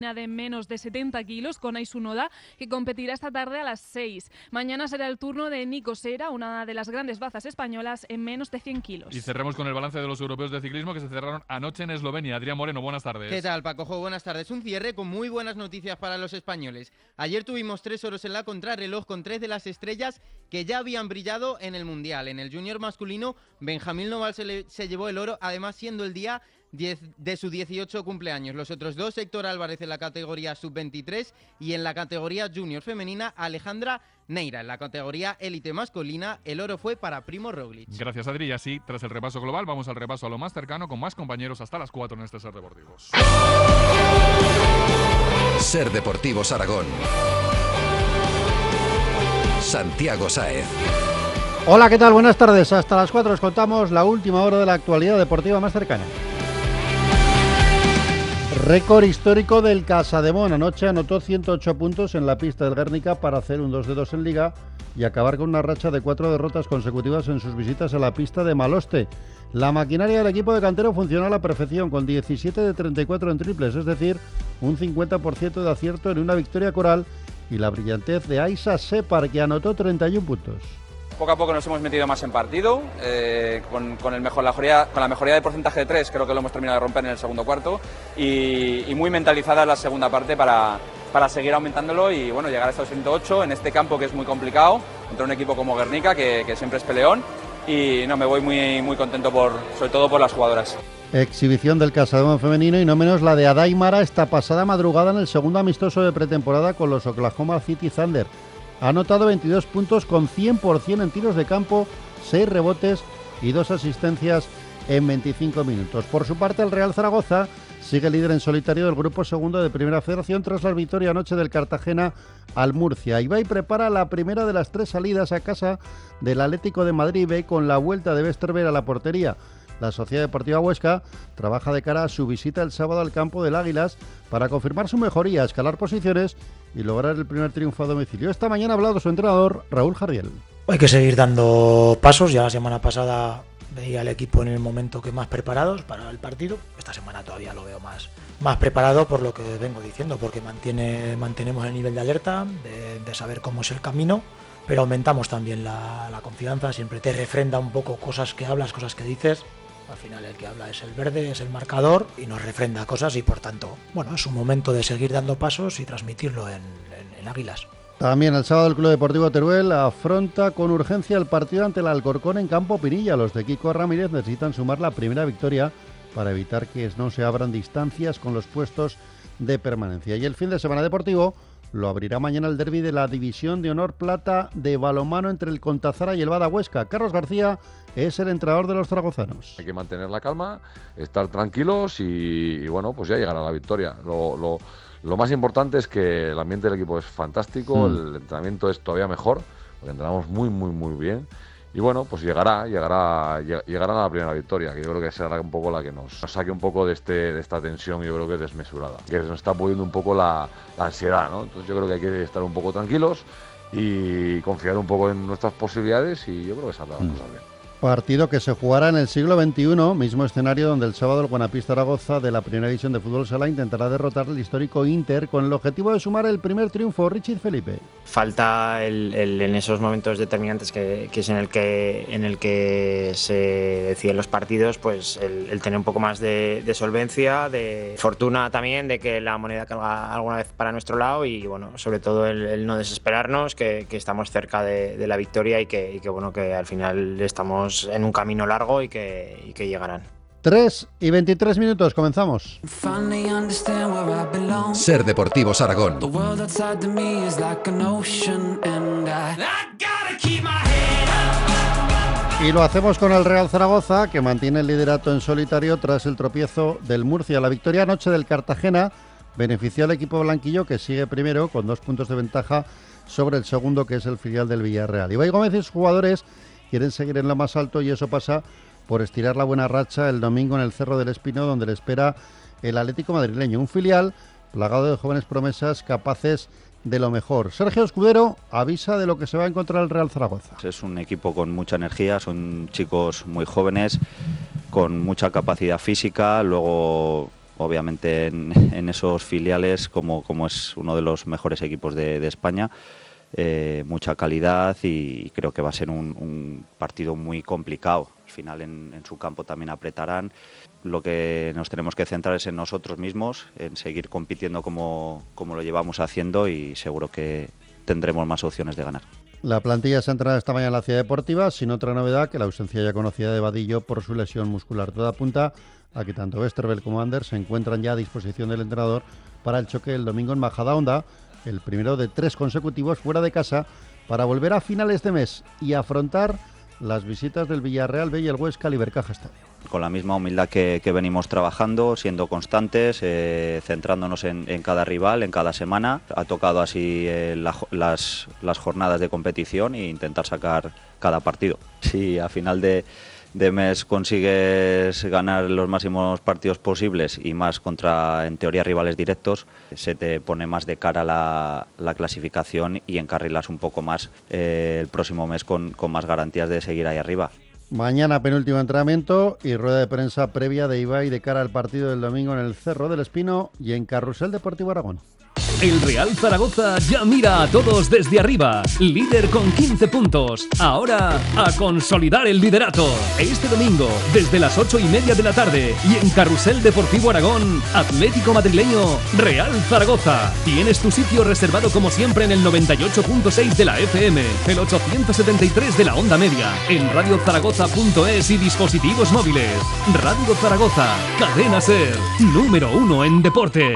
de menos de 70 kilos con Aisu Noda, que competirá esta tarde a las 6. Mañana será el turno de Nico Sera, una de las grandes bazas españolas en menos de 100 kilos. Y cerremos con el balance de los europeos de ciclismo que se cerraron anoche en Eslovenia. Adrián Moreno, buenas tardes. ¿Qué tal, Pacojo? Buenas tardes. Un cierre con muy buenas noticias para los españoles. Ayer tuvimos 3 oros en la contrarreloj con 3 de las estrellas que ya habían brillado en el Mundial. En el junior masculino, Benjamín Noval se llevó el oro, además siendo el día 10 de su 18 cumpleaños. Los otros dos, Héctor Álvarez en la categoría sub-23 y en la categoría junior femenina, Alejandra Neira. En la categoría élite masculina, el oro fue para Primo Roglic. Gracias, Adri. Y así, tras el repaso global, vamos al repaso a lo más cercano con más compañeros hasta las 4 en este Ser Deportivos. Ser Deportivos Aragón. Santiago Sáez. Hola, ¿qué tal? Buenas tardes. Hasta las 4 os contamos la última hora de la actualidad deportiva más cercana. Récord histórico del Casademón. Anoche anotó 108 puntos en la pista del Guernica para hacer un 2-2 en Liga y acabar con una racha de 4 derrotas consecutivas en sus visitas a la pista de Maloste. La maquinaria del equipo de Cantero funcionó a la perfección, con 17 de 34 en triples, es decir, un 50% de acierto en una victoria coral, y la brillantez de Aisa Separ, que anotó 31 puntos. Poco a poco nos hemos metido más en partido, con la mejoría de porcentaje de 3, creo que lo hemos terminado de romper en el segundo cuarto, y muy mentalizada en la segunda parte para seguir aumentándolo y bueno, llegar a estos 108 en este campo que es muy complicado, contra un equipo como Guernica, que siempre es peleón, y no, me voy muy contento sobre todo por las jugadoras. Exhibición del Casademón femenino y no menos la de Adaimara esta pasada madrugada en el segundo amistoso de pretemporada con los Oklahoma City Thunder. Ha anotado 22 puntos con 100% en tiros de campo, 6 rebotes y 2 asistencias en 25 minutos. Por su parte, el Real Zaragoza sigue líder en solitario del grupo segundo de Primera Federación tras la victoria anoche del Cartagena al Murcia. Ibai prepara la primera de las 3 salidas a casa del Atlético de Madrid B con la vuelta de Westerberg a la portería. La Sociedad Deportiva Huesca trabaja de cara a su visita el sábado al campo del Águilas para confirmar su mejoría, escalar posiciones y lograr el primer triunfo a domicilio. Esta mañana ha hablado su entrenador, Raúl Jarriel. Hay que seguir dando pasos. Ya la semana pasada veía al equipo en el momento que más preparados para el partido. Esta semana todavía lo veo más preparado, por lo que vengo diciendo, porque mantenemos el nivel de alerta, de saber cómo es el camino, pero aumentamos también la confianza. Siempre te refrenda un poco cosas que hablas, cosas que dices. Al final el que habla es el verde, es el marcador, y nos refrenda cosas, y por tanto, bueno, es un momento de seguir dando pasos y transmitirlo en Águilas. También el sábado el Club Deportivo Teruel afronta con urgencia el partido ante el Alcorcón en Campo Pinilla. Los de Kiko Ramírez necesitan sumar la primera victoria para evitar que no se abran distancias con los puestos de permanencia. Y el fin de semana deportivo lo abrirá mañana el derbi de la División de Honor Plata de balonmano entre el Contazara y el Bada Huesca. Carlos García es el entrenador de los zaragozanos. Hay que mantener la calma, estar tranquilos y bueno, pues ya llegará la victoria. Lo más importante es que el ambiente del equipo es fantástico, el entrenamiento es todavía mejor, porque entrenamos muy bien. Y bueno, pues llegará la primera victoria, que yo creo que será un poco la que nos saque un poco de esta tensión, yo creo que desmesurada, que nos está pudiendo un poco la ansiedad, ¿no? Entonces yo creo que hay que estar un poco tranquilos y confiar un poco en nuestras posibilidades, y yo creo que saldrá las cosas bien. Partido que se jugará en el siglo XXI, mismo escenario donde el sábado el Guanapís Zaragoza de la Primera División de Fútbol Sala intentará derrotar al histórico Inter con el objetivo de sumar el primer triunfo. Richard Felipe. Falta en esos momentos determinantes que es en el que se deciden los partidos, pues el tener un poco más de solvencia, de fortuna también, de que la moneda caiga alguna vez para nuestro lado, y bueno, sobre todo el no desesperarnos, que estamos cerca de la victoria y que bueno, que al final estamos en un camino largo y que llegarán. 3 y 23 minutos, comenzamos. Ser Deportivos Aragón. Y lo hacemos con el Real Zaragoza, que mantiene el liderato en solitario tras el tropiezo del Murcia. La victoria anoche del Cartagena benefició al equipo blanquillo, que sigue primero con 2 puntos de ventaja sobre el segundo, que es el filial del Villarreal. Ibai Gómez y sus jugadores quieren seguir en lo más alto, y eso pasa por estirar la buena racha el domingo en el Cerro del Espino, donde le espera el Atlético madrileño, un filial plagado de jóvenes promesas capaces de lo mejor. Sergio Escudero avisa de lo que se va a encontrar el Real Zaragoza. Es un equipo con mucha energía, son chicos muy jóvenes, con mucha capacidad física, luego obviamente en esos filiales, como es uno de los mejores equipos de España. Mucha calidad y creo que va a ser un partido muy complicado. Al final en su campo también apretarán. Lo que nos tenemos que centrar es en nosotros mismos, en seguir compitiendo como lo llevamos haciendo, y seguro que tendremos más opciones de ganar. La plantilla se ha entrenado esta mañana en la Ciudad Deportiva, sin otra novedad que la ausencia ya conocida de Vadillo por su lesión muscular. Todo apunta a que tanto Westerveld como Ander se encuentran ya a disposición del entrenador para el choque el domingo en Majadahonda, el primero de 3 consecutivos fuera de casa, para volver a finales de mes y afrontar las visitas del Villarreal B y el Huesca al Ibercaja Estadio. Con la misma humildad que venimos trabajando, siendo constantes, centrándonos en cada rival, en cada semana. Ha tocado así las jornadas de competición e intentar sacar cada partido. Si a final de mes consigues ganar los máximos partidos posibles y más contra, en teoría, rivales directos, se te pone más de cara la clasificación y encarrilas un poco más el próximo mes con más garantías de seguir ahí arriba. Mañana penúltimo entrenamiento y rueda de prensa previa de Ibai de cara al partido del domingo en el Cerro del Espino y en Carrusel Deportivo Aragón. El Real Zaragoza ya mira a todos desde arriba, líder con 15 puntos. Ahora a consolidar el liderato. Este domingo, desde las 8:30 de la tarde, y en Carrusel Deportivo Aragón, Atlético Madrileño, Real Zaragoza. Tienes tu sitio reservado como siempre en el 98.6 de la FM, el 873 de la onda media, en radiozaragoza.es y dispositivos móviles. Radio Zaragoza, cadena SER, número 1 en deporte.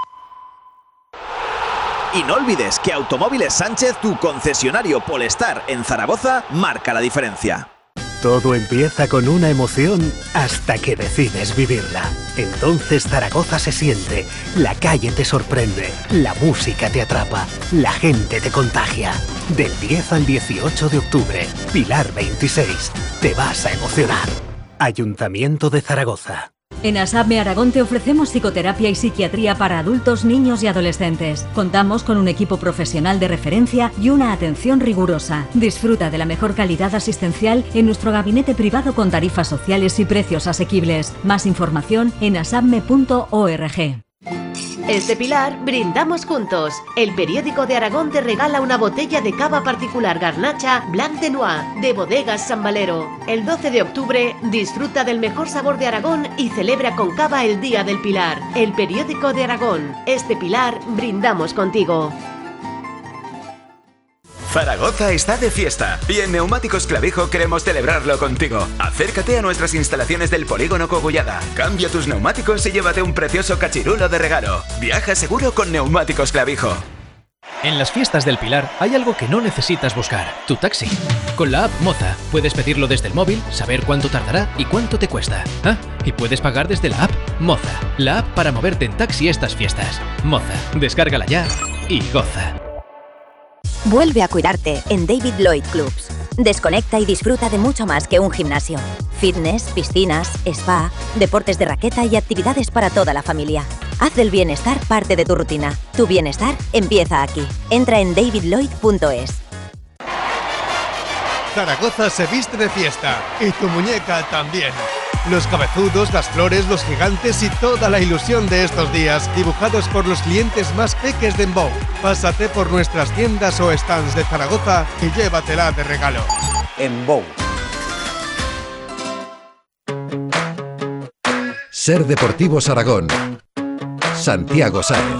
Y no olvides que Automóviles Sánchez, tu concesionario Polestar en Zaragoza, marca la diferencia. Todo empieza con una emoción hasta que decides vivirla. Entonces Zaragoza se siente, la calle te sorprende, la música te atrapa, la gente te contagia. Del 10 al 18 de octubre, Pilar 26, te vas a emocionar. Ayuntamiento de Zaragoza. En ASAPME Aragón te ofrecemos psicoterapia y psiquiatría para adultos, niños y adolescentes. Contamos con un equipo profesional de referencia y una atención rigurosa. Disfruta de la mejor calidad asistencial en nuestro gabinete privado con tarifas sociales y precios asequibles. Más información en asapme.org. Este Pilar brindamos juntos. El periódico de Aragón te regala una botella de cava particular Garnacha Blanc de Noir de Bodegas San Valero. El 12 de octubre disfruta del mejor sabor de Aragón y celebra con cava el Día del Pilar. El periódico de Aragón. Este Pilar brindamos contigo. Zaragoza está de fiesta y en Neumáticos Clavijo queremos celebrarlo contigo. Acércate a nuestras instalaciones del Polígono Cogullada. Cambia tus neumáticos y llévate un precioso cachirulo de regalo. Viaja seguro con Neumáticos Clavijo. En las fiestas del Pilar hay algo que no necesitas buscar, tu taxi. Con la app Moza puedes pedirlo desde el móvil, saber cuánto tardará y cuánto te cuesta. Y puedes pagar desde la app Moza, la app para moverte en taxi estas fiestas. Moza, descárgala ya y goza. Vuelve a cuidarte en David Lloyd Clubs. Desconecta y disfruta de mucho más que un gimnasio. Fitness, piscinas, spa, deportes de raqueta y actividades para toda la familia. Haz del bienestar parte de tu rutina. Tu bienestar empieza aquí. Entra en davidlloyd.es. Zaragoza se viste de fiesta y tu muñeca también. Los cabezudos, las flores, los gigantes y toda la ilusión de estos días, dibujados por los clientes más peques de Embou. Pásate por nuestras tiendas o stands de Zaragoza y llévatela de regalo. Embou. SER Deportivos Aragón. Santiago Sáenz.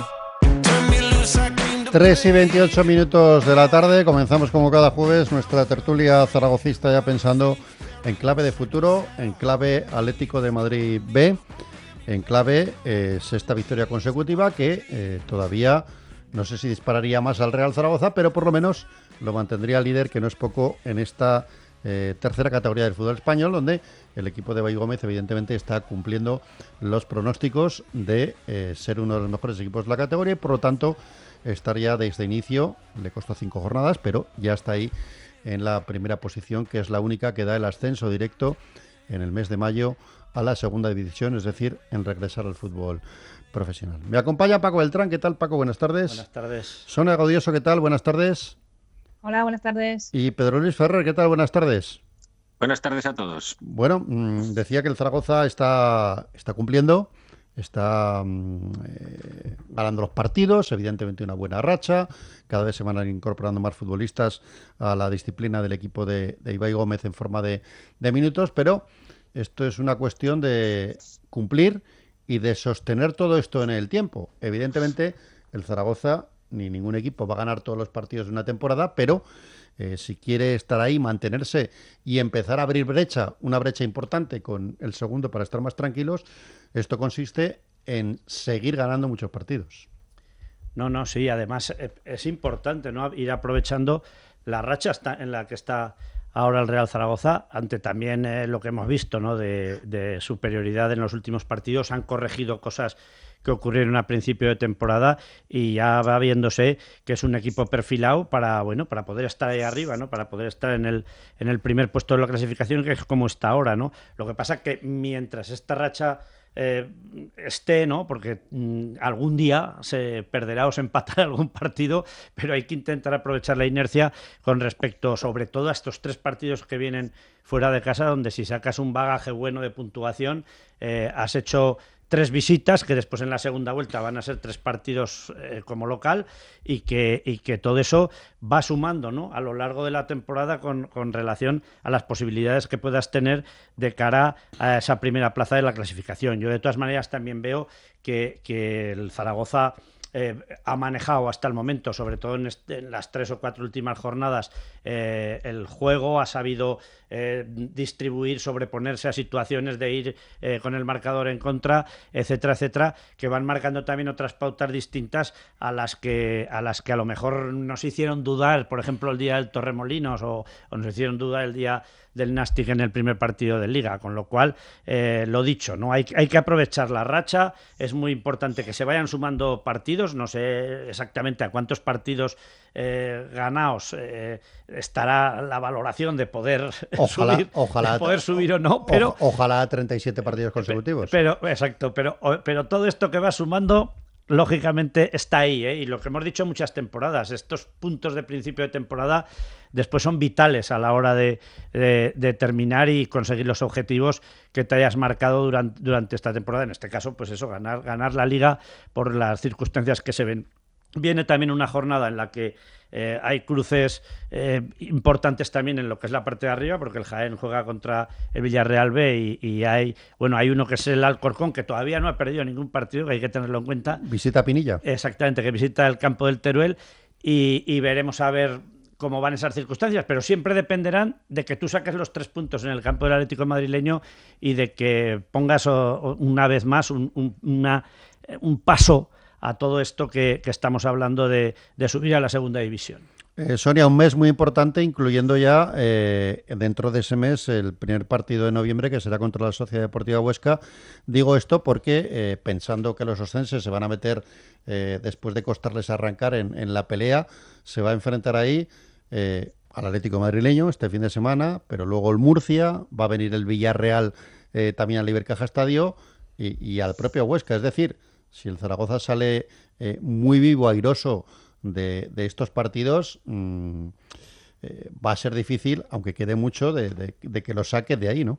3:28 de la tarde, comenzamos como cada jueves nuestra tertulia zaragocista, ya pensando en clave de futuro, en clave Atlético de Madrid B, en clave sexta victoria consecutiva que todavía no sé si dispararía más al Real Zaragoza, pero por lo menos lo mantendría líder, que no es poco, en esta tercera categoría del fútbol español, donde el equipo de Bay Gómez evidentemente está cumpliendo los pronósticos de ser uno de los mejores equipos de la categoría y por lo tanto estaría desde inicio, le costó 5 jornadas, pero ya está ahí en la primera posición, que es la única que da el ascenso directo en el mes de mayo a la segunda división, es decir, en regresar al fútbol profesional. Me acompaña Paco Beltrán. ¿Qué tal, Paco? Buenas tardes. Buenas tardes. Sonia Gaudioso, ¿qué tal? Buenas tardes. Hola, buenas tardes. Y Pedro Luis Ferrer, ¿qué tal? Buenas tardes. Buenas tardes a todos. Bueno, decía que el Zaragoza está cumpliendo, está ganando los partidos, evidentemente una buena racha, cada vez se van incorporando más futbolistas a la disciplina del equipo de Ibai Gómez en forma de minutos, pero esto es una cuestión de cumplir y de sostener todo esto en el tiempo. Evidentemente, el Zaragoza ni ningún equipo va a ganar todos los partidos de una temporada, pero si quiere estar ahí, mantenerse y empezar a abrir brecha, una brecha importante con el segundo para estar más tranquilos, esto consiste en seguir ganando muchos partidos. No, sí, además es importante, ¿no?, ir aprovechando la racha en la que está ahora el Real Zaragoza, ante también lo que hemos visto, ¿no?, de superioridad en los últimos partidos. Han corregido cosas que ocurrieron a principio de temporada y ya va viéndose que es un equipo perfilado para poder estar ahí arriba, ¿no?, para poder estar en el primer puesto de la clasificación, que es como está ahora, ¿no? Lo que pasa es que mientras esta racha esté, ¿no?, porque algún día se perderá o se empatará algún partido, pero hay que intentar aprovechar la inercia con respecto sobre todo a estos 3 partidos que vienen fuera de casa, donde si sacas un bagaje bueno de puntuación, has hecho 3 visitas, que después en la segunda vuelta van a ser 3 partidos como local, y que todo eso va sumando, ¿no?, a lo largo de la temporada con relación a las posibilidades que puedas tener de cara a esa primera plaza de la clasificación. Yo de todas maneras también veo que el Zaragoza ha manejado hasta el momento, sobre todo en las 3 o 4 últimas jornadas, el juego, ha sabido distribuir, sobreponerse a situaciones de ir con el marcador en contra, etcétera, etcétera, que van marcando también otras pautas distintas a las que a lo mejor nos hicieron dudar, por ejemplo, el día del Torremolinos o nos hicieron dudar el día del Nastic en el primer partido de Liga, con lo cual, lo dicho, ¿no? Hay que aprovechar la racha, es muy importante que se vayan sumando partidos, no sé exactamente a cuántos partidos ganados estará la valoración de poder subir o no, pero ojalá 37 partidos consecutivos. Exacto, pero todo esto que va sumando, lógicamente está ahí, y lo que hemos dicho muchas temporadas, estos puntos de principio de temporada después son vitales a la hora de terminar y conseguir los objetivos que te hayas marcado durante esta temporada. En este caso, pues eso, ganar la Liga por las circunstancias que se ven. Viene también una jornada en la que hay cruces importantes también en lo que es la parte de arriba, porque el Jaén juega contra el Villarreal B y hay uno que es el Alcorcón, que todavía no ha perdido ningún partido, que hay que tenerlo en cuenta. Visita Pinilla. Exactamente, que visita el campo del Teruel y veremos a ver cómo van esas circunstancias, pero siempre dependerán de que tú saques los 3 puntos en el campo del Atlético madrileño y de que pongas una vez más un paso a todo esto que estamos hablando de subir a la segunda división. Sonia, un mes muy importante, incluyendo ya dentro de ese mes el primer partido de noviembre, que será contra la Sociedad Deportiva Huesca. Digo esto porque pensando que los oscenses se van a meter, después de costarles arrancar en la pelea, se va a enfrentar ahí al Atlético madrileño este fin de semana, pero luego el Murcia, va a venir el Villarreal también al Ibercaja Estadio y al propio Huesca. Es decir, si el Zaragoza sale muy vivo, airoso de estos partidos, va a ser difícil, aunque quede mucho, de que lo saque de ahí, ¿no?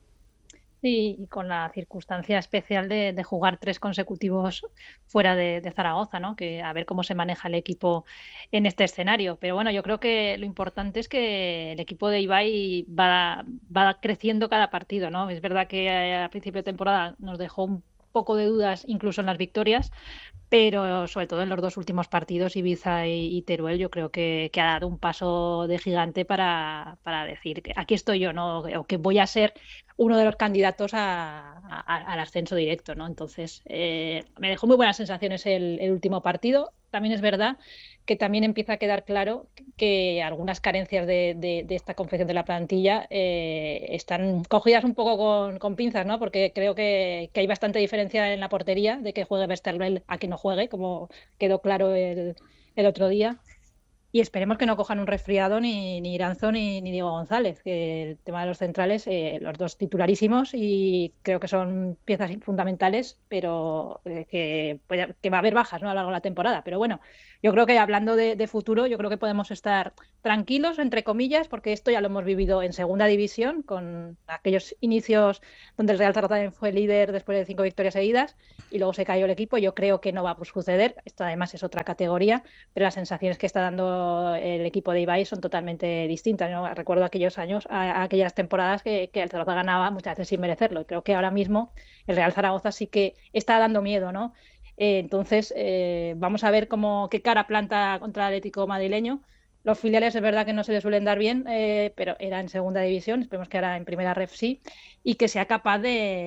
Sí, y con la circunstancia especial de jugar 3 consecutivos fuera de Zaragoza, ¿no? Que a ver cómo se maneja el equipo en este escenario. Pero bueno, yo creo que lo importante es que el equipo de Ibai va creciendo cada partido, ¿no? Es verdad que a principio de temporada nos dejó un poco de dudas incluso en las victorias, pero sobre todo en los 2 últimos partidos, Ibiza y Teruel, yo creo que ha dado un paso de gigante para decir que aquí estoy yo, ¿no? O que voy a ser uno de los candidatos al ascenso directo, ¿no? Entonces, me dejó muy buenas sensaciones el último partido. También es verdad que también empieza a quedar claro que algunas carencias de esta confección de la plantilla están cogidas un poco con pinzas, ¿no? Porque creo que hay bastante diferencia en la portería, de que juegue Westerveld a que no juegue, como quedó claro el otro día. Y esperemos que no cojan un resfriado ni Iranzo ni Diego González, que el tema de los centrales, los dos titularísimos, y creo que son piezas fundamentales, pero que va a haber bajas, ¿no?, a lo largo de la temporada. Pero bueno, yo creo que hablando de futuro, yo creo que podemos estar tranquilos, entre comillas, porque esto ya lo hemos vivido en segunda división, con aquellos inicios donde el Real Zaragoza también fue líder después de 5 victorias seguidas y luego se cayó el equipo. Yo creo que no va a suceder. Esto además es otra categoría, pero las sensaciones que está dando el equipo de Ibai son totalmente distintas, ¿no? Recuerdo aquellos años, aquellas temporadas que el Zaragoza ganaba muchas veces sin merecerlo. Y creo que ahora mismo el Real Zaragoza sí que está dando miedo, ¿no? Entonces, vamos a ver qué cara planta contra el Atlético madrileño. Los filiales es verdad que no se les suelen dar bien, pero era en segunda división, esperemos que ahora en primera ref sí, y que sea capaz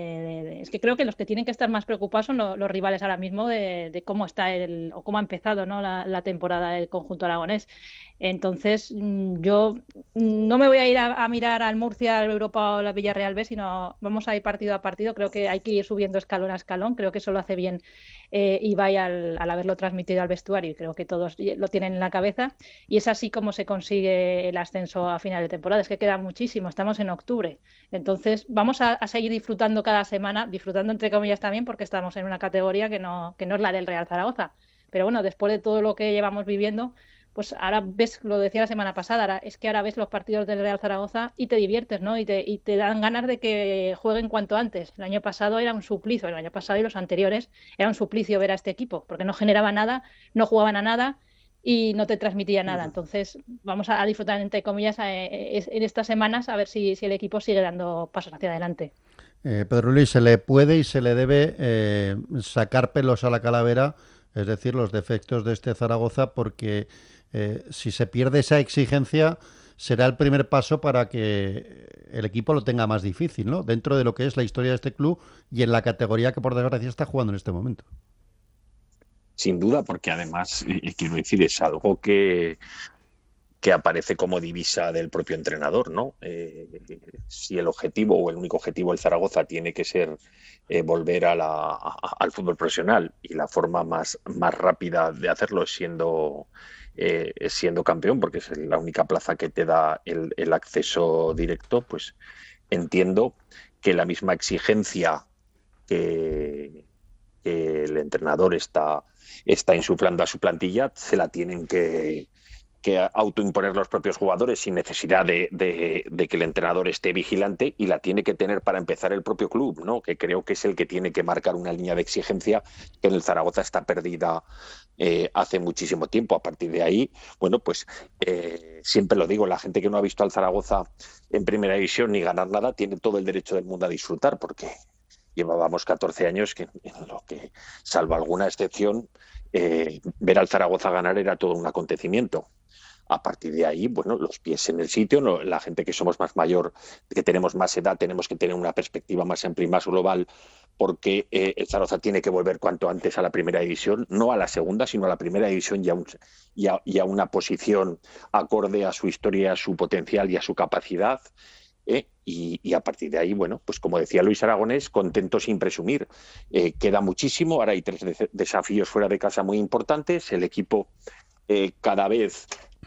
es que creo que los que tienen que estar más preocupados son los rivales ahora mismo de cómo está o cómo ha empezado, ¿no?, la temporada del conjunto aragonés. Entonces, yo no me voy a ir a mirar al Murcia, al Europa o al Villarreal B, sino vamos a ir partido a partido. Creo que hay que ir subiendo escalón a escalón. Creo que eso lo hace bien Ibai al haberlo transmitido al vestuario, y creo que todos lo tienen en la cabeza. Y es así como se consigue el ascenso a final de temporada. Es que queda muchísimo, estamos en octubre. Entonces, vamos a seguir disfrutando cada semana, disfrutando entre comillas también, porque estamos en una categoría que no es la del Real Zaragoza. Pero bueno, después de todo lo que llevamos viviendo, pues ahora ves, lo decía la semana pasada, ahora ves los partidos del Real Zaragoza y te diviertes, ¿no? Y te dan ganas de que jueguen cuanto antes. El año pasado era un suplicio, el año pasado y los anteriores era un suplicio ver a este equipo, porque no generaba nada, no jugaban a nada y no te transmitía nada. Entonces vamos a disfrutar, entre comillas, en estas semanas, a ver si el equipo sigue dando pasos hacia adelante. Pedro Luis, ¿se le puede y se le debe sacar pelos a la calavera, es decir, los defectos de este Zaragoza, porque si se pierde esa exigencia será el primer paso para que el equipo lo tenga más difícil, ¿no?, dentro de lo que es la historia de este club y en la categoría que por desgracia está jugando en este momento? Sin duda, porque además, quiero decir, es algo que aparece como divisa del propio entrenador, ¿no? Si el objetivo o el único objetivo del Zaragoza tiene que ser volver al fútbol profesional, y la forma más rápida de hacerlo es siendo campeón, porque es la única plaza que te da el acceso directo, pues entiendo que la misma exigencia que el entrenador está insuflando a su plantilla se la tienen que autoimponer los propios jugadores, sin necesidad de que el entrenador esté vigilante, y la tiene que tener para empezar el propio club, ¿no?, que creo que es el que tiene que marcar una línea de exigencia que en el Zaragoza está perdida hace muchísimo tiempo. A partir de ahí, bueno, pues siempre lo digo, la gente que no ha visto al Zaragoza en primera división ni ganar nada tiene todo el derecho del mundo a disfrutar, porque llevábamos 14 años en lo que, salvo alguna excepción, ver al Zaragoza ganar era todo un acontecimiento. A partir de ahí, bueno, los pies en el sitio, ¿no? La gente que somos más mayor, que tenemos más edad, tenemos que tener una perspectiva más amplia y más global, porque el Zaragoza tiene que volver cuanto antes a la primera división, no a la segunda, sino a la primera división y a una posición acorde a su historia, a su potencial y a su capacidad. Y a partir de ahí, bueno, pues como decía Luis Aragonés, contento sin presumir. Queda muchísimo, ahora hay 3 desafíos fuera de casa muy importantes. El equipo cada vez,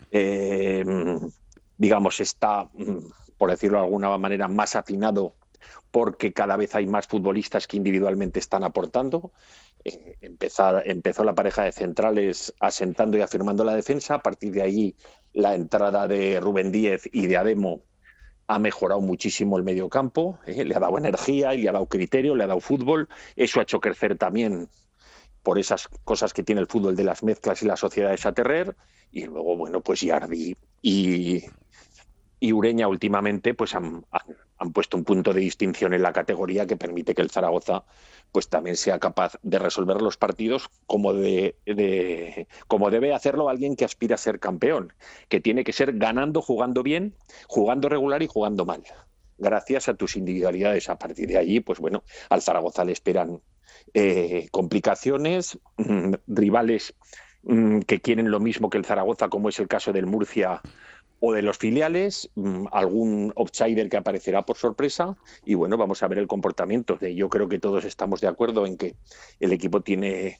digamos, está, por decirlo de alguna manera, más afinado, porque cada vez hay más futbolistas que individualmente están aportando. Empezó la pareja de centrales asentando y afirmando la defensa. A partir de ahí, la entrada de Rubén Díez y de Ademo ha mejorado muchísimo el mediocampo, le ha dado energía y le ha dado criterio, le ha dado fútbol. Eso ha hecho crecer también, por esas cosas que tiene el fútbol de las mezclas y las sociedades a terrer. Y luego, bueno, pues Yardi y Ureña últimamente pues han puesto un punto de distinción en la categoría que permite que el Zaragoza pues también sea capaz de resolver los partidos como debe hacerlo alguien que aspira a ser campeón, que tiene que ser ganando, jugando bien, jugando regular y jugando mal, gracias a tus individualidades. A partir de allí, pues bueno, al Zaragoza le esperan complicaciones, rivales que quieren lo mismo que el Zaragoza, como es el caso del Murcia o de los filiales, algún outsider que aparecerá por sorpresa, y bueno, vamos a ver el comportamiento. Yo creo que todos estamos de acuerdo en que el equipo tiene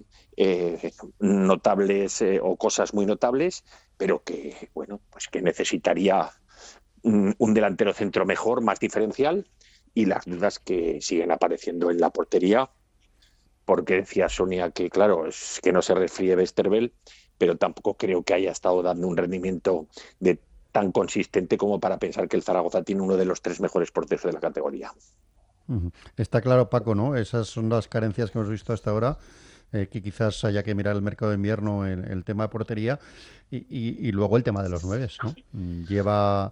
notables o cosas muy notables, pero que bueno, pues que necesitaría un delantero centro mejor, más diferencial, y las dudas que siguen apareciendo en la portería, porque decía Sonia que claro, es que no se resfríe Westerveld, pero tampoco creo que haya estado dando un rendimiento tan consistente como para pensar que el Zaragoza tiene uno de los 3 mejores porteros de la categoría. Está claro, Paco, ¿no? Esas son las carencias que hemos visto hasta ahora, que quizás haya que mirar el mercado de invierno en el tema de portería y luego el tema de los 9, ¿no? Lleva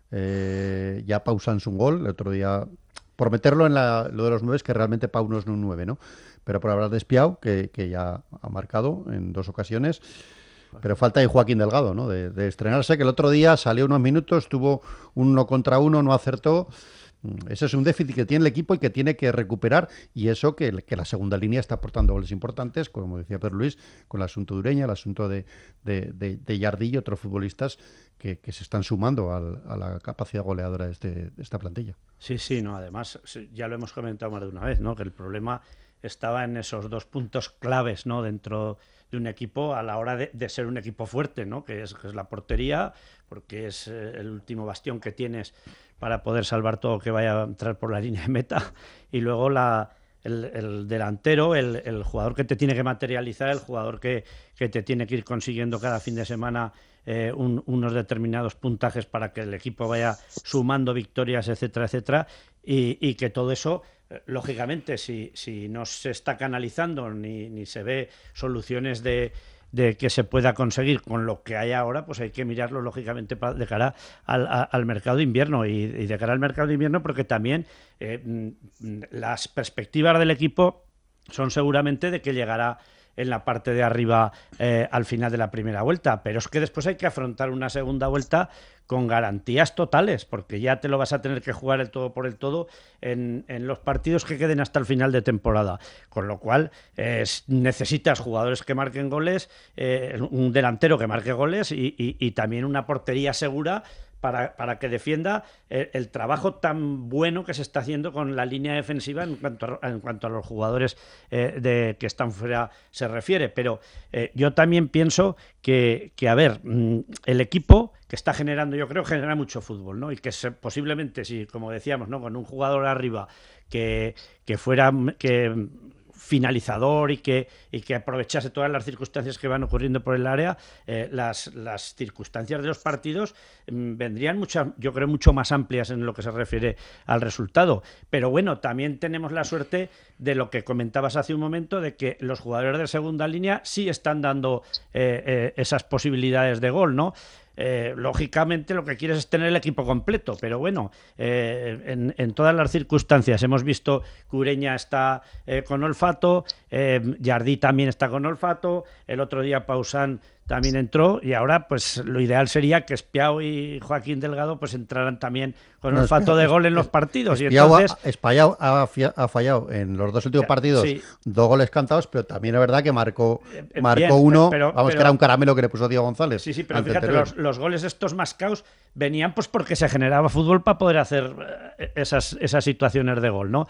ya Pau Sans un gol, el otro día, por meterlo en lo de los 9, que realmente Pau no es un 9, ¿no? Pero por hablar de Espiau, que ya ha marcado en 2 ocasiones. Pero falta ahí Joaquín Delgado, ¿no? De estrenarse, que el otro día salió unos minutos, tuvo 1 contra 1, no acertó. Ese es un déficit que tiene el equipo y que tiene que recuperar, y eso que la segunda línea está aportando goles importantes, como decía Pedro Luis, con el asunto de Ureña, el asunto de Jardí y otros futbolistas que se están sumando a la capacidad goleadora de esta plantilla. Sí, no, además ya lo hemos comentado más de una vez, ¿no? Que el problema estaba en esos 2 puntos claves, ¿no? Dentro de un equipo a la hora de ser un equipo fuerte, ¿no? Que es la portería, porque es el último bastión que tienes para poder salvar todo que vaya a entrar por la línea de meta, y luego el delantero, el jugador que te tiene que materializar, el jugador que te tiene que ir consiguiendo cada fin de semana unos determinados puntajes para que el equipo vaya sumando victorias, etcétera, etcétera, y que todo eso, lógicamente, si no se está canalizando ni se ve soluciones de que se pueda conseguir con lo que hay ahora, pues hay que mirarlo lógicamente de cara al mercado de invierno, y de cara al mercado de invierno porque también las perspectivas del equipo son seguramente de que llegará en la parte de arriba al final de la primera vuelta, pero es que después hay que afrontar una segunda vuelta con garantías totales, porque ya te lo vas a tener que jugar el todo por el todo en los partidos que queden hasta el final de temporada, con lo cual necesitas jugadores que marquen goles, un delantero que marque goles y también una portería segura para que defienda el trabajo tan bueno que se está haciendo con la línea defensiva en cuanto a los jugadores que están fuera se refiere. Pero yo también pienso que a ver, el equipo que está generando, yo creo que genera mucho fútbol, ¿no? Y que posiblemente, si como decíamos, ¿no? Con un jugador arriba que fuera finalizador y que aprovechase todas las circunstancias que van ocurriendo por el área, las circunstancias de los partidos vendrían yo creo mucho más amplias en lo que se refiere al resultado. Pero bueno, también tenemos la suerte de lo que comentabas hace un momento, de que los jugadores de segunda línea sí están dando esas posibilidades de gol, ¿no? Lógicamente lo que quieres es tener el equipo completo, pero bueno, en todas las circunstancias hemos visto que Ureña está con olfato, Jardí también está con olfato, el otro día Pausán también entró, y ahora pues lo ideal sería que Espiau y Joaquín Delgado pues entraran también con olfato de gol en los partidos. Espiau ha fallado en los 2 últimos partidos, sí. 2 goles cantados, pero también es verdad que marcó uno, que era un caramelo que le puso Diego González. Sí, pero fíjate, los goles estos mascaos venían pues porque se generaba fútbol para poder hacer esas situaciones de gol, ¿no?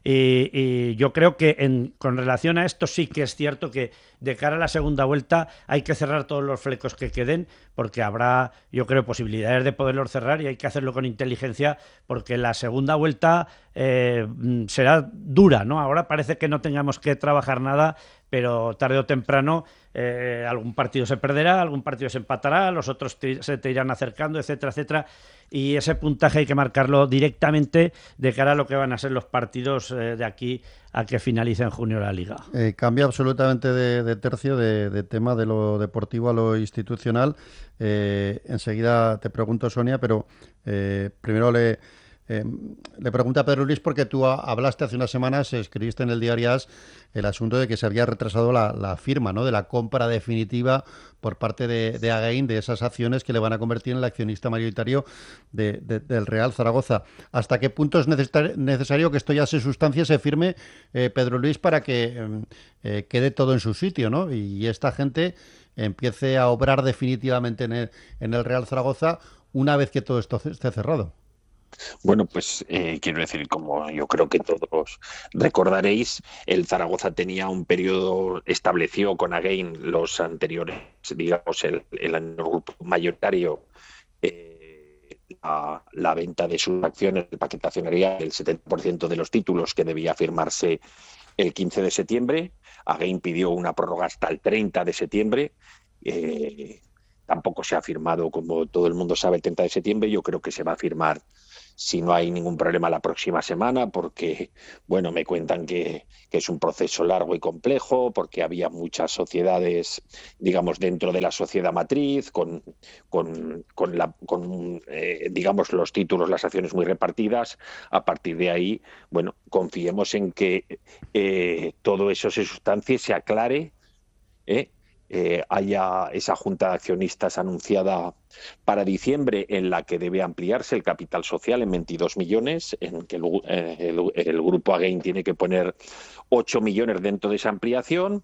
Y yo creo que con relación a esto sí que es cierto que de cara a la segunda vuelta hay que cerrar todos los flecos que queden, porque habrá, yo creo, posibilidades de poderlos cerrar, y hay que hacerlo con inteligencia, porque la segunda vuelta será dura, ¿no? Ahora parece que no tengamos que trabajar nada, pero tarde o temprano algún partido se perderá, algún partido se empatará, los otros se te irán acercando, etcétera, etcétera, y ese puntaje hay que marcarlo directamente de cara a lo que van a ser los partidos de aquí a que finalice en junio la Liga. Cambia absolutamente de tercio, de tema de lo deportivo a lo institucional. Enseguida te pregunto, Sonia, pero primero le pregunto a Pedro Luis, porque tú hablaste hace unas semanas, escribiste en el diario AS el asunto de que se había retrasado la firma, ¿no?, de la compra definitiva por parte de Again de esas acciones que le van a convertir en el accionista mayoritario del Real Zaragoza. ¿Hasta qué punto es necesario que esto ya se sustancie, se firme, Pedro Luis, para que quede todo en su sitio, ¿no?, y esta gente empiece a obrar definitivamente en el Real Zaragoza? una vez que todo esto esté cerrado? Bueno, pues quiero decir, como yo creo que todos recordaréis, el Zaragoza tenía un periodo, estableció con Again los anteriores, digamos, el grupo mayoritario, la venta de sus acciones, el paquete accionarial, el 70% de los títulos que debía firmarse el 15 de septiembre. Again pidió una prórroga hasta el 30 de septiembre. Tampoco se ha firmado, como todo el mundo sabe, el 30 de septiembre. Yo creo que se va a firmar, si no hay ningún problema, la próxima semana, porque, bueno, me cuentan que es un proceso largo y complejo, porque había muchas sociedades, digamos, dentro de la sociedad matriz, digamos, los títulos, las acciones muy repartidas. A partir de ahí, bueno, confiemos en que todo eso se sustancie, se aclare, haya esa junta de accionistas anunciada para diciembre, en la que debe ampliarse el capital social en 22 millones, en que el grupo Again tiene que poner 8 millones dentro de esa ampliación,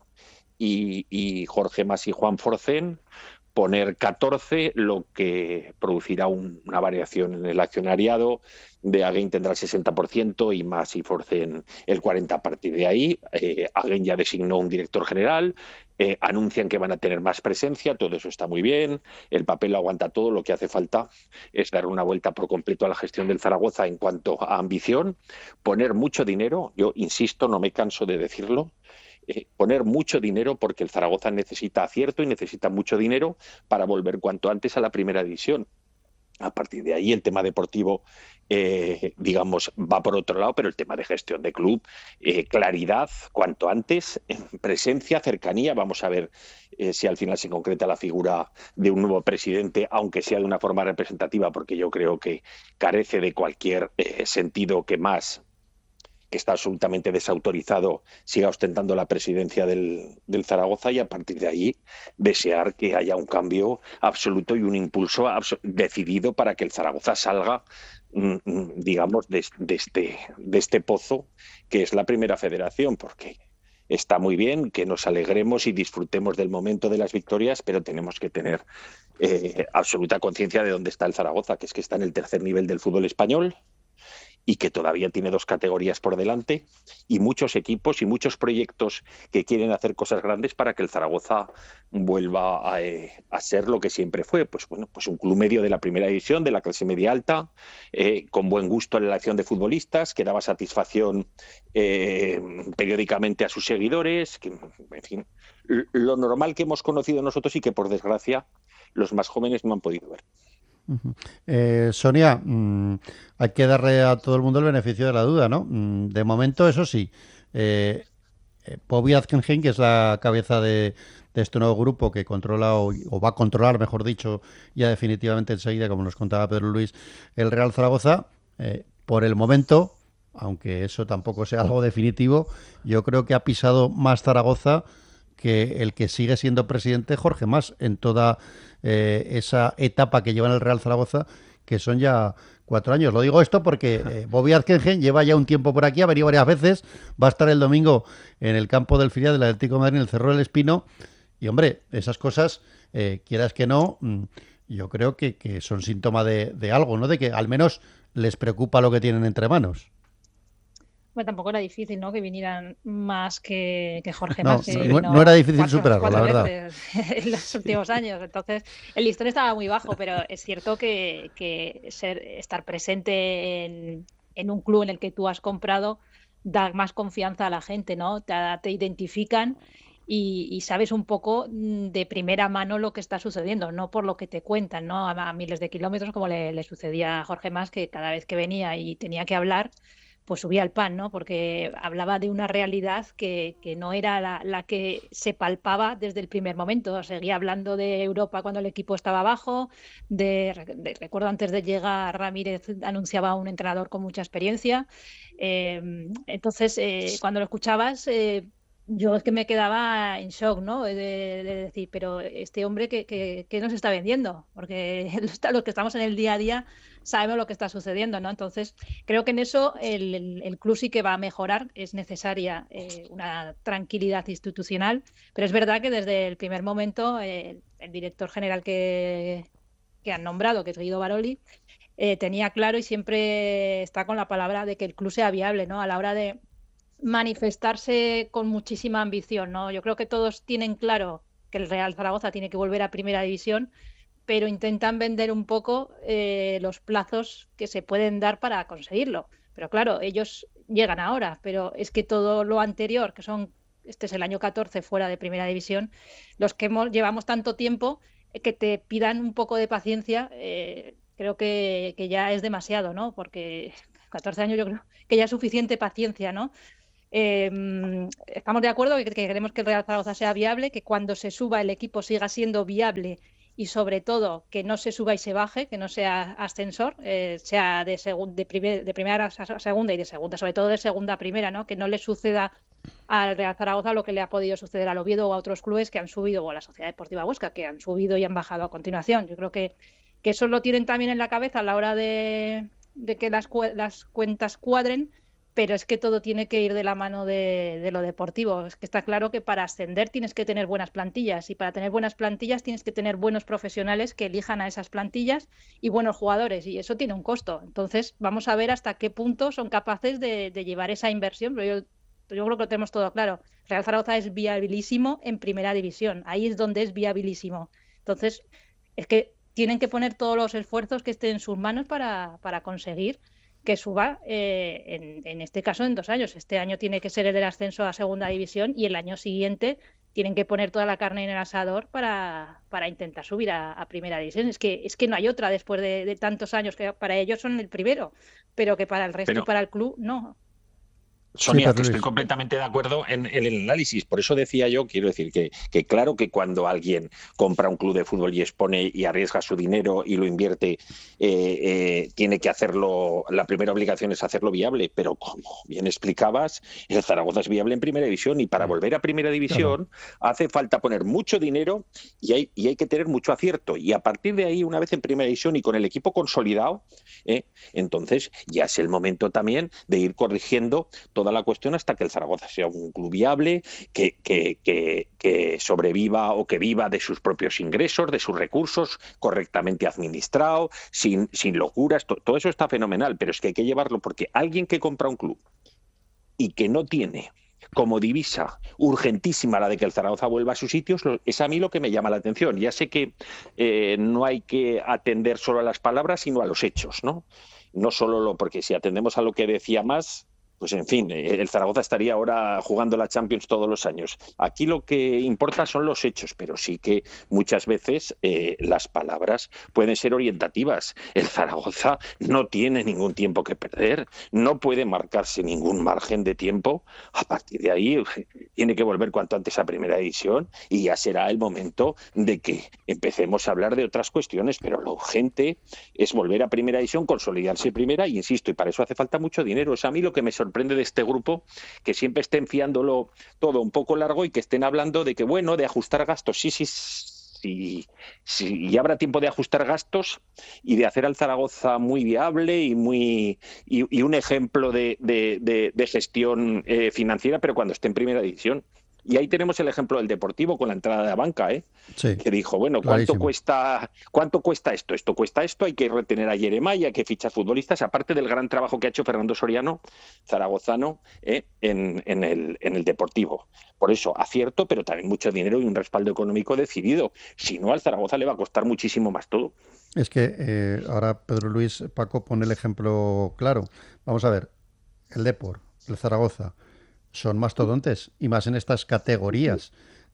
y Jorge Mas y Juan Forcén poner 14, lo que producirá una variación en el accionariado. De Again tendrá el 60% y Mas y Forcén el 40%. A partir de ahí, Again ya designó un director general, anuncian que van a tener más presencia, todo eso está muy bien, el papel lo aguanta todo, lo que hace falta es dar una vuelta por completo a la gestión del Zaragoza en cuanto a ambición, poner mucho dinero, yo insisto, no me canso de decirlo, poner mucho dinero, porque el Zaragoza necesita acierto y necesita mucho dinero para volver cuanto antes a la primera división. A partir de ahí el tema deportivo, digamos, va por otro lado, pero el tema de gestión de club, claridad cuanto antes, presencia, cercanía. Vamos a ver si al final se concreta la figura de un nuevo presidente, aunque sea de una forma representativa, porque yo creo que carece de cualquier sentido que Mas, que está absolutamente desautorizado, siga ostentando la presidencia del Zaragoza, y a partir de ahí desear que haya un cambio absoluto y un impulso decidido para que el Zaragoza salga, digamos, de este pozo que es la primera federación, porque está muy bien que nos alegremos y disfrutemos del momento de las victorias, pero tenemos que tener absoluta conciencia de dónde está el Zaragoza, que es que está en el tercer nivel del fútbol español, y que todavía tiene 2 categorías por delante, y muchos equipos y muchos proyectos que quieren hacer cosas grandes para que el Zaragoza vuelva a ser lo que siempre fue, pues un club medio de la primera división, de la clase media alta, con buen gusto en la elección de futbolistas, que daba satisfacción periódicamente a sus seguidores, que, en fin, lo normal que hemos conocido nosotros y que, por desgracia, los más jóvenes no han podido ver. Sonia, hay que darle a todo el mundo el beneficio de la duda, ¿no? De momento, eso sí, Bobby Atkinson, que es la cabeza de este nuevo grupo que controla o va a controlar, mejor dicho, ya definitivamente enseguida, como nos contaba Pedro Luis, el Real Zaragoza, por el momento, aunque eso tampoco sea algo definitivo, yo creo que ha pisado más Zaragoza que el que sigue siendo presidente, Jorge Mas, en toda esa etapa que lleva en el Real Zaragoza, que son ya 4 años. Lo digo esto porque Bobby Atkinson lleva ya un tiempo por aquí, ha venido varias veces, va a estar el domingo en el campo del filial del Atlético de Madrid, en el Cerro del Espino, y hombre, esas cosas, quieras que no, yo creo que son síntoma de algo, ¿no? De que al menos les preocupa lo que tienen entre manos. Bueno, tampoco era difícil, ¿no?, que vinieran más que Jorge No, Mas. no era difícil superarlo, la verdad. En los últimos años. Entonces, el listón estaba muy bajo, pero es cierto que estar presente en un club en el que tú has comprado da más confianza a la gente, ¿no? Te identifican y sabes un poco de primera mano lo que está sucediendo, no por lo que te cuentan, ¿no? A miles de kilómetros, como le sucedía a Jorge Mas, que cada vez que venía y tenía que hablar, pues subía el pan, ¿no? Porque hablaba de una realidad que no era la que se palpaba desde el primer momento. Seguía hablando de Europa cuando el equipo estaba abajo, recuerdo antes de llegar Ramírez anunciaba a un entrenador con mucha experiencia. Entonces, cuando lo escuchabas, yo es que me quedaba en shock, ¿no? De decir, pero este hombre, ¿qué nos está vendiendo? Porque los que estamos en el día a día sabemos lo que está sucediendo, ¿no? Entonces, creo que en eso el club sí que va a mejorar. Es necesaria una tranquilidad institucional, pero es verdad que desde el primer momento el director general que que han nombrado, que es Guido Baroli, tenía claro y siempre está con la palabra de que el club sea viable, ¿no? A la hora de manifestarse con muchísima ambición, ¿no? Yo creo que todos tienen claro que el Real Zaragoza tiene que volver a Primera División, pero intentan vender un poco los plazos que se pueden dar para conseguirlo. Pero claro, ellos llegan ahora, pero es que todo lo anterior, que este es el año 14 fuera de Primera División, los que llevamos tanto tiempo, que te pidan un poco de paciencia, creo que ya es demasiado, ¿no? Porque 14 años yo creo que ya es suficiente paciencia, ¿no? Estamos de acuerdo que queremos que el Real Zaragoza sea viable, que cuando se suba el equipo siga siendo viable y sobre todo que no se suba y se baje, que no sea ascensor, sea de primera a segunda y de segunda, sobre todo de segunda a primera, ¿no? Que no le suceda al Real Zaragoza lo que le ha podido suceder al Oviedo o a otros clubes que han subido, o a la Sociedad Deportiva Huesca, que han subido y han bajado a continuación. Yo creo que eso lo tienen también en la cabeza a la hora de que las cuentas cuadren, pero es que todo tiene que ir de la mano de lo deportivo. Es que está claro que para ascender tienes que tener buenas plantillas, y para tener buenas plantillas tienes que tener buenos profesionales que elijan a esas plantillas y buenos jugadores, y eso tiene un costo. Entonces vamos a ver hasta qué punto son capaces de llevar esa inversión, pero yo creo que lo tenemos todo claro. Real Zaragoza es viabilísimo en Primera División, ahí es donde es viabilísimo. Entonces es que tienen que poner todos los esfuerzos que estén en sus manos para conseguir que suba, en este caso en 2 años. Este año tiene que ser el del ascenso a Segunda División y el año siguiente tienen que poner toda la carne en el asador para intentar subir a Primera División. Es que no hay otra después de tantos años, que para ellos son el primero, pero que para el resto y para el club no. Sonia, que estoy completamente de acuerdo en el análisis. Por eso decía yo, quiero decir, que claro que cuando alguien compra un club de fútbol y expone y arriesga su dinero y lo invierte, tiene que hacerlo, la primera obligación es hacerlo viable. Pero como bien explicabas, el Zaragoza es viable en Primera División, y para volver a Primera División hace falta poner mucho dinero y hay que tener mucho acierto. Y a partir de ahí, una vez en Primera División y con el equipo consolidado, entonces ya es el momento también de ir corrigiendo toda la cuestión hasta que el Zaragoza sea un club viable, que sobreviva o que viva de sus propios ingresos, de sus recursos, correctamente administrado, sin locuras. Todo eso está fenomenal, pero es que hay que llevarlo, porque alguien que compra un club y que no tiene como divisa urgentísima la de que el Zaragoza vuelva a sus sitios, es a mí lo que me llama la atención. Ya sé que no hay que atender solo a las palabras, sino a los hechos, ¿no? No solo porque si atendemos a lo que decía más, pues en fin, el Zaragoza estaría ahora jugando la Champions todos los años. Aquí lo que importa son los hechos, pero sí que muchas veces las palabras pueden ser orientativas. El Zaragoza no tiene ningún tiempo que perder, no puede marcarse ningún margen de tiempo. A partir de ahí tiene que volver cuanto antes a Primera División, y ya será el momento de que empecemos a hablar de otras cuestiones, pero lo urgente es volver a Primera División, consolidarse Primera, y insisto, y para eso hace falta mucho dinero. Es a mí lo que me sorprende de este grupo, que siempre estén fiándolo todo un poco largo y que estén hablando de que, bueno, de ajustar gastos. Sí, y habrá tiempo de ajustar gastos y de hacer al Zaragoza muy viable y un ejemplo de gestión financiera, pero cuando esté en Primera División. Y ahí tenemos el ejemplo del Deportivo con la entrada de la banca, Sí, que dijo, bueno, ¿cuánto cuesta esto? Esto cuesta esto, hay que retener a Jeremiah, hay que fichar futbolistas, aparte del gran trabajo que ha hecho Fernando Soriano, zaragozano, en el Deportivo. Por eso, acierto, pero también mucho dinero y un respaldo económico decidido. Si no, al Zaragoza le va a costar muchísimo más todo. Es que ahora Pedro Luis, Paco pone el ejemplo claro. Vamos a ver, el Depor, el Zaragoza, son mastodontes, y más en estas categorías.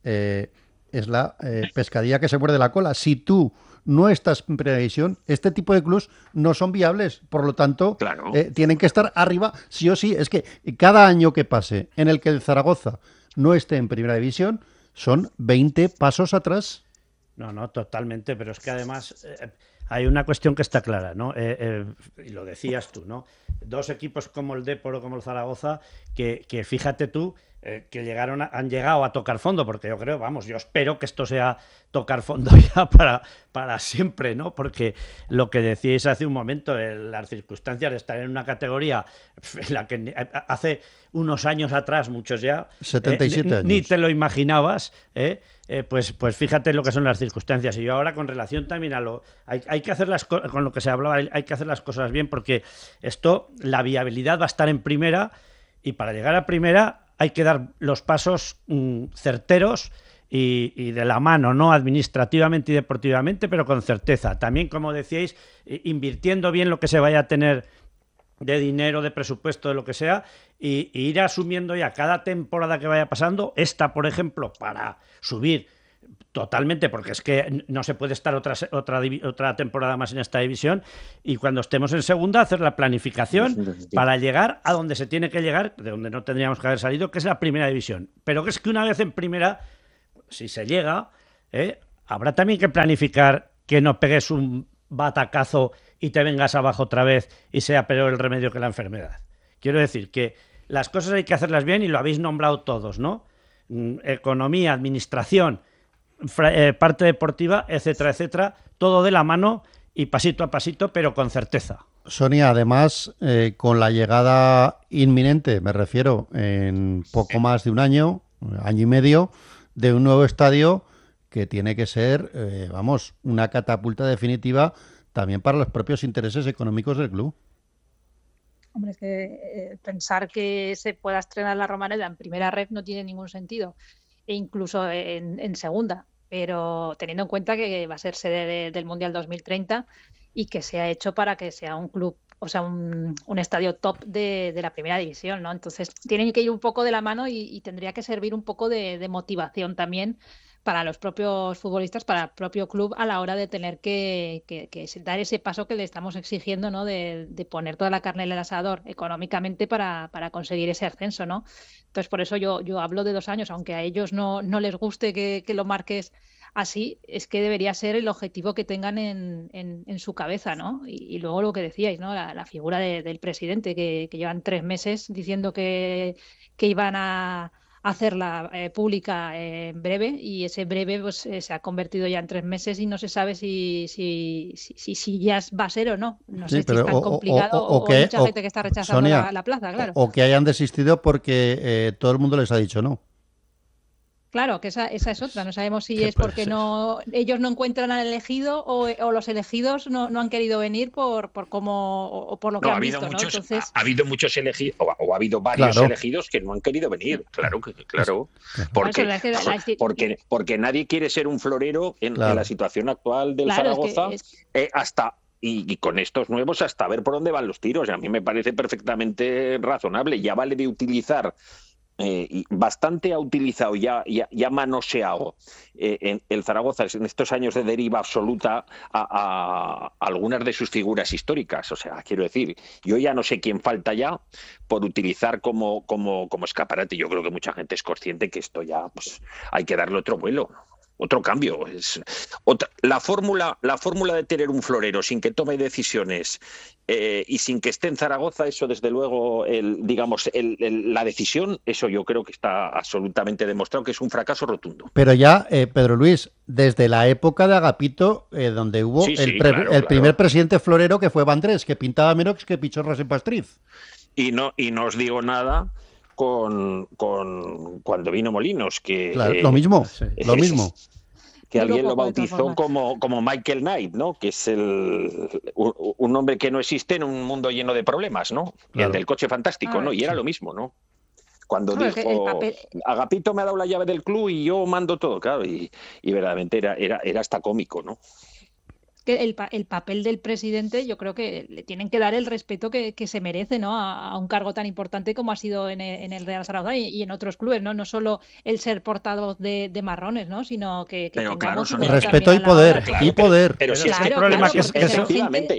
Es la pescadilla que se muerde la cola. Si tú no estás en Primera División, este tipo de clubes no son viables. Por lo tanto, tienen que estar arriba sí o sí. Es que cada año que pase en el que el Zaragoza no esté en Primera División, son 20 pasos atrás. No, totalmente. Pero es que además hay una cuestión que está clara, ¿no? Y lo decías tú, ¿no? Dos equipos como el Depor o como el Zaragoza, que fíjate tú, que han llegado a tocar fondo, porque yo creo, yo espero que esto sea tocar fondo ya para siempre, ¿no? Porque lo que decíais hace un momento, las circunstancias de estar en una categoría en la que hace unos años atrás, muchos ya, 77 años. Ni te lo imaginabas, pues fíjate lo que son las circunstancias. Y yo ahora, con relación también a hay que hacer con lo que se hablaba, hay que hacer las cosas bien, porque la viabilidad va a estar en primera, y para llegar a primera hay que dar los pasos certeros y de la mano, ¿no? Administrativamente y deportivamente, pero con certeza. También, como decíais, invirtiendo bien lo que se vaya a tener de dinero, de presupuesto, de lo que sea, y ir asumiendo ya cada temporada que vaya pasando. Esta, por ejemplo, para subir totalmente, porque es que no se puede estar otra temporada más en esta división, y cuando estemos en segunda hacer la planificación para llegar a donde se tiene que llegar, de donde no tendríamos que haber salido, que es la primera división. Pero que es que una vez en primera, si se llega, habrá también que planificar que no pegues un batacazo y te vengas abajo otra vez y sea peor el remedio que la enfermedad. Quiero decir que las cosas hay que hacerlas bien, y lo habéis nombrado todos, ¿no? Economía, administración, parte deportiva, etcétera, etcétera, todo de la mano y pasito a pasito, pero con certeza. Sonia, además, con la llegada inminente, me refiero, en poco más de un año y medio, de un nuevo estadio que tiene que ser, una catapulta definitiva también para los propios intereses económicos del club. Hombre, es que pensar que se pueda estrenar la Romareda en primera red no tiene ningún sentido, e incluso en segunda, pero teniendo en cuenta que va a ser sede del Mundial 2030 y que se ha hecho para que sea un club, o sea, un estadio top de la primera división, ¿no? Entonces tienen que ir un poco de la mano, y tendría que servir un poco de motivación también para los propios futbolistas, para el propio club, a la hora de tener que dar ese paso que le estamos exigiendo, ¿no? De poner toda la carne en el asador económicamente para conseguir ese ascenso, ¿no? Entonces, por eso yo hablo de 2 años, aunque a ellos no les guste que lo marques así, es que debería ser el objetivo que tengan en su cabeza, ¿no? Y luego lo que decíais, ¿no? La figura del presidente, que llevan 3 meses diciendo que iban a hacerla pública en breve, y ese breve pues se ha convertido ya en 3 meses y no se sabe si ya va a ser o no. No sé si es tan complicado o hay mucha gente que está rechazando Sonia, la plaza, claro. O que hayan desistido porque todo el mundo les ha dicho no. Claro, que esa es otra. No sabemos si es porque ellos no encuentran al elegido o los elegidos no han querido venir por cómo o por lo que han visto, ¿no? Entonces... Ha habido muchos elegidos, o ha habido varios elegidos que no han querido venir. Claro. Porque nadie quiere ser un florero en la situación actual del Zaragoza, y con estos nuevos hasta ver por dónde van los tiros. A mí me parece perfectamente razonable. Ya vale de utilizar... bastante ha utilizado, ya manoseado en el Zaragoza en estos años de deriva absoluta a algunas de sus figuras históricas. O sea, quiero decir, yo ya no sé quién falta ya por utilizar como escaparate. Yo creo que mucha gente es consciente que esto ya pues hay que darle otro vuelo. Otro cambio. La fórmula de tener un florero sin que tome decisiones y sin que esté en Zaragoza, eso desde luego, la decisión, eso yo creo que está absolutamente demostrado que es un fracaso rotundo. Pero ya, Pedro Luis, desde la época de Agapito, donde hubo el primer presidente florero, que fue Vandrés, que pintaba menos que pichorras en Pastriz. Y no os digo nada con cuando vino Molinos, que lo mismo. Que alguien lo bautizó como Michael Knight, ¿no? Que es un hombre que no existe en un mundo lleno de problemas, ¿no? Claro. El del coche fantástico, ¿no? Y era lo mismo, ¿no? Cuando dijo, Agapito me ha dado la llave del club y yo mando todo, claro, y verdaderamente era hasta cómico, ¿no? Que el papel del presidente, yo creo que le tienen que dar el respeto que se merece, ¿no? A un cargo tan importante como ha sido en el Real Zaragoza y en otros clubes, ¿no? No solo el ser portavoz de marrones, ¿no? Sino que claro, respeto y poder, Pero si es que el problema que efectivamente,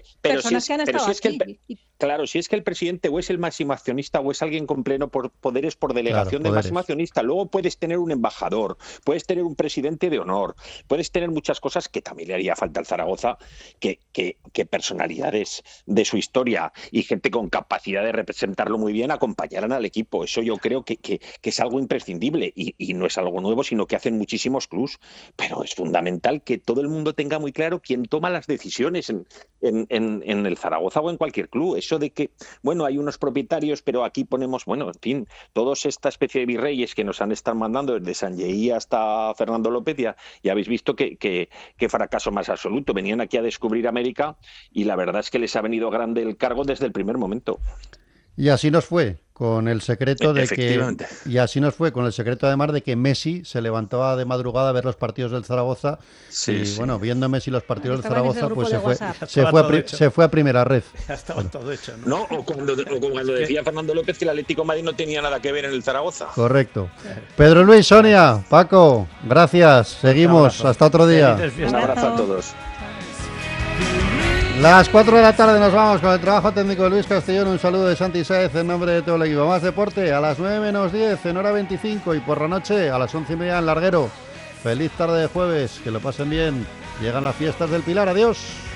si es que el presidente o es el máximo accionista o es alguien con pleno poderes por delegación de máximo accionista, luego puedes tener un embajador, puedes tener un presidente de honor, puedes tener muchas cosas que también le haría falta al Zaragoza falta que personalidades de su historia y gente con capacidad de representarlo muy bien acompañaran al equipo. Eso yo creo que es algo imprescindible y no es algo nuevo, sino que hacen muchísimos clubs, pero es fundamental que todo el mundo tenga muy claro quién toma las decisiones en el Zaragoza o en cualquier club. Eso de que, bueno, hay unos propietarios, pero aquí ponemos, bueno, en fin, todos esta especie de virreyes que nos han estado mandando desde Sanlleí hasta Fernando López, ya habéis visto que fracaso más absoluto. Venían aquí a descubrir América y la verdad es que les ha venido grande el cargo desde el primer momento. Y así nos fue con el secreto de además de que Messi se levantaba de madrugada a ver los partidos del Zaragoza bueno, viendo Messi los partidos del Zaragoza, pues se fue a primera red. Ya estaba todo hecho, ¿no? O cuando decía Fernando López que el Atlético de Madrid no tenía nada que ver en el Zaragoza. Correcto. Pedro Luis, Sonia, Paco, gracias. Seguimos. Hasta otro día. Un abrazo a todos. Las 4 de la tarde nos vamos con el trabajo técnico de Luis Castellón. Un saludo de Santi Sáez en nombre de todo el equipo. Más deporte a las 9 menos 10 en hora 25 y por la noche a las 11:30 en Larguero. Feliz tarde de jueves, que lo pasen bien. Llegan las fiestas del Pilar. Adiós.